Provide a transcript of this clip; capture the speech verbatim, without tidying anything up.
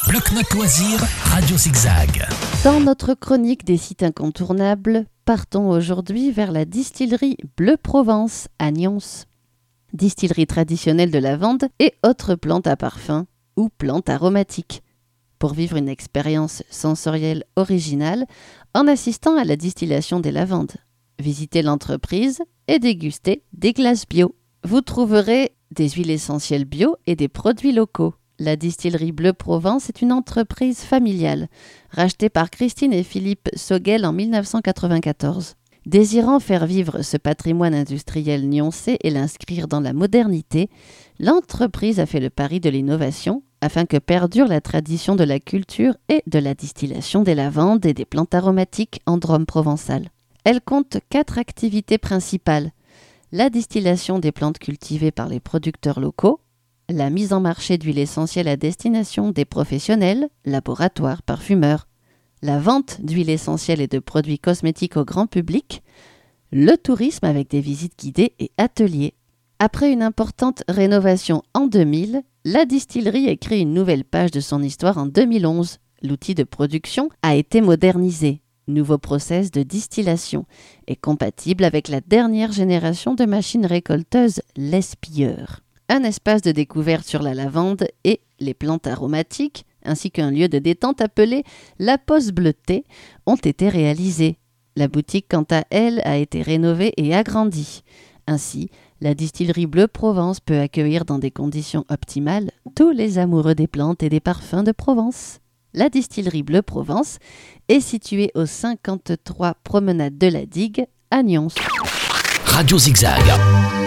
Bloc-Notes Loisirs, Radio Zigzag. Dans notre chronique des sites incontournables, partons aujourd'hui vers la distillerie Bleu Provence à Nyons. Distillerie traditionnelle de lavande et autres plantes à parfum ou plantes aromatiques. Pour vivre une expérience sensorielle originale en assistant à la distillation des lavandes. Visitez l'entreprise et dégustez des glaces bio. Vous trouverez des huiles essentielles bio et des produits locaux. La distillerie Bleu Provence est une entreprise familiale, rachetée par Christine et Philippe Soguel en dix-neuf cent quatre-vingt-quatorze. Désirant faire vivre ce patrimoine industriel nyonsais et l'inscrire dans la modernité, l'entreprise a fait le pari de l'innovation afin que perdure la tradition de la culture et de la distillation des lavandes et des plantes aromatiques en Drôme provençal. Elle compte quatre activités principales. La distillation des plantes cultivées par les producteurs locaux, la mise en marché d'huiles essentielles à destination des professionnels, laboratoires, parfumeurs, la vente d'huiles essentielles et de produits cosmétiques au grand public, le tourisme avec des visites guidées et ateliers. Après une importante rénovation en deux mille, la distillerie écrit une nouvelle page de son histoire en deux mille onze. L'outil de production a été modernisé. Nouveau process de distillation est compatible avec la dernière génération de machines récolteuses l'espilleur. Un espace de découverte sur la lavande et les plantes aromatiques, ainsi qu'un lieu de détente appelé la Pause Bleutée, ont été réalisés. La boutique, quant à elle, a été rénovée et agrandie. Ainsi, la distillerie Bleu Provence peut accueillir dans des conditions optimales tous les amoureux des plantes et des parfums de Provence. La distillerie Bleu Provence est située au cinquante-trois promenade de la Digue à Nyons. Radio Zigzag.